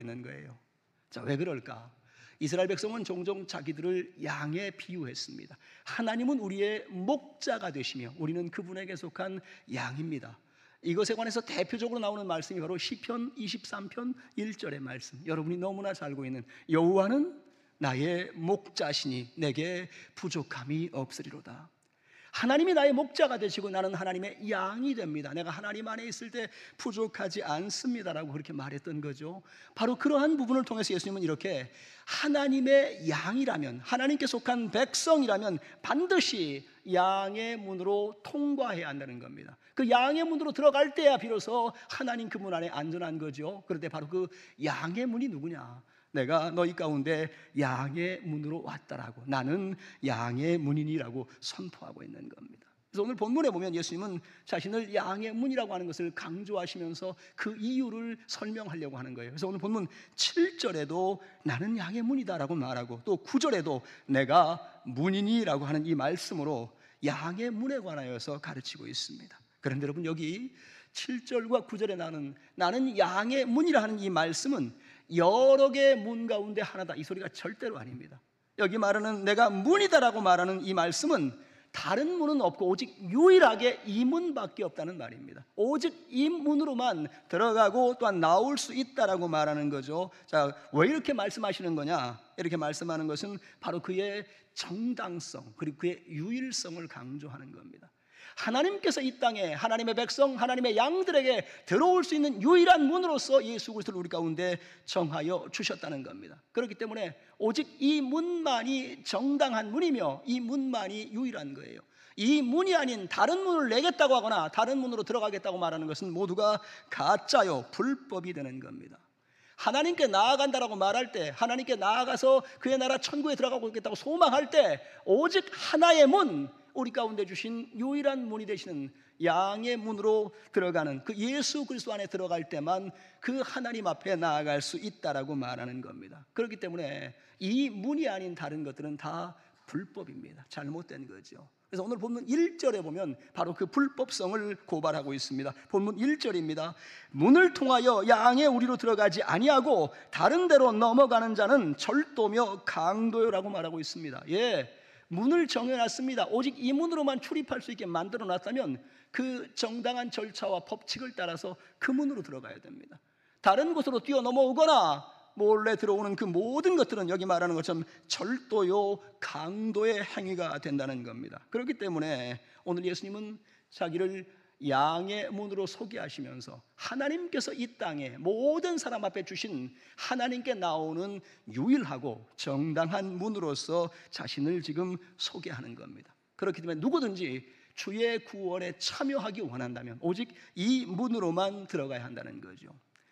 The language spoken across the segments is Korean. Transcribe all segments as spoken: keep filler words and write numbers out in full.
있는 거예요. 자, 왜 그럴까? 이스라엘 백성은 종종 자기들을 양에 비유했습니다. 하나님은 우리의 목자가 되시며 우리는 그분에게 속한 양입니다. 이것에 관해서 대표적으로 나오는 말씀이 바로 시편 이십삼 편 일 절의 말씀, 여러분이 너무나 잘 알고 있는 여호와는 나의 목자시니 내게 부족함이 없으리로다. 하나님이 나의 목자가 되시고 나는 하나님의 양이 됩니다. 내가 하나님 안에 있을 때 부족하지 않습니다라고 그렇게 말했던 거죠. 바로 그러한 부분을 통해서 예수님은 이렇게 하나님의 양이라면, 하나님께 속한 백성이라면 반드시 양의 문으로 통과해야 한다는 겁니다. 그 양의 문으로 들어갈 때야 비로소 하나님 그 문 안에 안전한 거죠. 그런데 바로 그 양의 문이 누구냐? 내가 너희 가운데 양의 문으로 왔다라고, 나는 양의 문이니라고 선포하고 있는 겁니다. 그래서 오늘 본문에 보면 예수님은 자신을 양의 문이라고 하는 것을 강조하시면서 그 이유를 설명하려고 하는 거예요. 그래서 오늘 본문 칠 절에도 나는 양의 문이다라고 말하고, 또 구 절에도 내가 문이니라고 하는 이 말씀으로 양의 문에 관하여서 가르치고 있습니다. 그런데 여러분, 여기 칠 절과 구 절에 나는 나는 양의 문이라 하는 이 말씀은 여러 개의 문 가운데 하나다, 이 소리가 절대로 아닙니다. 여기 말하는 내가 문이다라고 말하는 이 말씀은 다른 문은 없고 오직 유일하게 이 문밖에 없다는 말입니다. 오직 이 문으로만 들어가고 또한 나올 수 있다라고 말하는 거죠. 자, 왜 이렇게 말씀하시는 거냐? 이렇게 말씀하는 것은 바로 그의 정당성 그리고 그의 유일성을 강조하는 겁니다. 하나님께서 이 땅에 하나님의 백성, 하나님의 양들에게 들어올 수 있는 유일한 문으로서 예수 그리스도를 우리 가운데 정하여 주셨다는 겁니다. 그렇기 때문에 오직 이 문만이 정당한 문이며 이 문만이 유일한 거예요. 이 문이 아닌 다른 문을 내겠다고 하거나 다른 문으로 들어가겠다고 말하는 것은 모두가 가짜요, 불법이 되는 겁니다. 하나님께 나아간다라고 말할 때, 하나님께 나아가서 그의 나라 천국에 들어가고 있겠다고 소망할 때 오직 하나의 문, 우리 가운데 주신 유일한 문이 되시는 양의 문으로 들어가는 그 예수 그리스도 안에 들어갈 때만 그 하나님 앞에 나아갈 수 있다라고 말하는 겁니다. 그렇기 때문에 이 문이 아닌 다른 것들은 다 불법입니다. 잘못된 거죠. 그래서 오늘 본문 일 절에 보면 바로 그 불법성을 고발하고 있습니다. 본문 일 절입니다. 문을 통하여 양의 우리로 들어가지 아니하고 다른 데로 넘어가는 자는 절도며 강도요라고 말하고 있습니다. 예, 문을 정해놨습니다. 오직 이 문으로만 출입할 수 있게 만들어놨다면 그 정당한 절차와 법칙을 따라서 그 문으로 들어가야 됩니다. 다른 곳으로 뛰어넘어오거나 몰래 들어오는 그 모든 것들은 여기 말하는 것처럼 절도요, 강도의 행위가 된다는 겁니다. 그렇기 때문에 오늘 예수님은 자기를 양의 문으로 소개하시면서 하나님께서 이 땅에 모든 사람 앞에 주신 하나님께 나오는 유일하고 정당한 문으로서 자신을 지금 소개하는 겁니다. 그렇기 때문에 누구든지 주의 구원에 참여하기 원한다면 오직 이 문으로만 들어가야 한다는 거죠.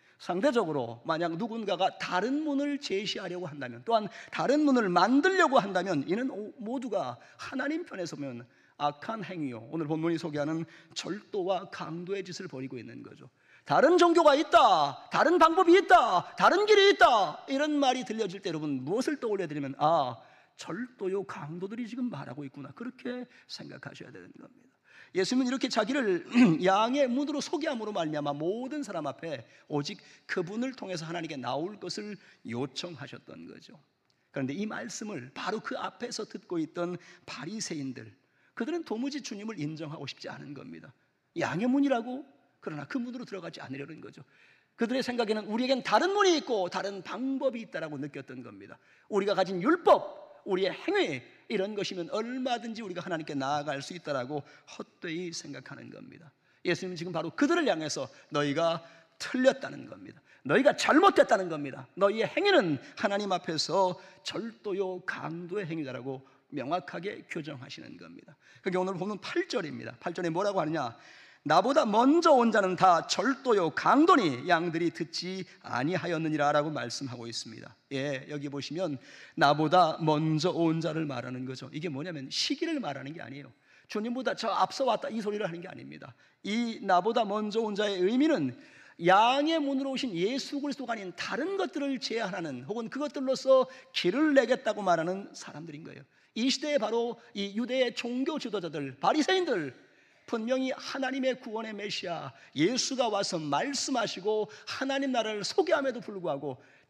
상대적으로 만약 누군가가 다른 문을 제시하려고 한다면, 또한 다른 문을 만들려고 한다면 이는 모두가 하나님 편에 서면 악한 행위요, 오늘 본문이 소개하는 절도와 강도의 짓을 벌이고 있는 거죠. 다른 종교가 있다, 다른 방법이 있다, 다른 길이 있다, 이런 말이 들려질 때 여러분 무엇을 떠올려 드리면, 아, 절도요, 강도들이 지금 말하고 있구나, 그렇게 생각하셔야 되는 겁니다. 예수님은 이렇게 자기를 양의 문으로 소개함으로 말미암아 모든 사람 앞에 오직 그분을 통해서 하나님께 나올 것을 요청하셨던 거죠. 그런데 이 말씀을 바로 그 앞에서 듣고 있던 바리새인들, 그들은 도무지 주님을 인정하고 싶지 않은 겁니다. 양의 문이라고? 그러나 그 문으로 들어가지 않으려는 거죠. 그들의 생각에는 우리에겐 다른 문이 있고 다른 방법이 있다라고 느꼈던 겁니다. 우리가 가진 율법, 우리의 행위, 이런 것이면 얼마든지 우리가 하나님께 나아갈 수 있다라고 헛되이 생각하는 겁니다. 예수님은 지금 바로 그들을 향해서 너희가 틀렸다는 겁니다. 너희가 잘못됐다는 겁니다. 너희의 행위는 하나님 앞에서 절도요, 강도의 행위다라고 명확하게 규정하시는 겁니다. 그게 오늘 보면 팔 절입니다. 팔 절에 뭐라고 하느냐? 나보다 먼저 온 자는 다 절도요, 강도니 양들이 듣지 아니하였느니라 라고 말씀하고 있습니다. 예, 여기 보시면 나보다 먼저 온 자를 말하는 거죠. 이게 뭐냐면 시기를 말하는 게 아니에요. 주님보다 저 앞서 왔다 이 소리를 하는 게 아닙니다. 이 나보다 먼저 온 자의 의미는 양의 문으로 오신 예수 그리스도가 아닌 다른 것들을 제한하는, 혹은 그것들로서 길을 내겠다고 말하는 사람들인 거예요. 이 시대에 바로 이 유대의 종교 지도자들, 바리새인들, 분명히 하나님의 구원의 메시아 예수가 와서 말씀하시고 하나님 나라를 소개함에도 불구하고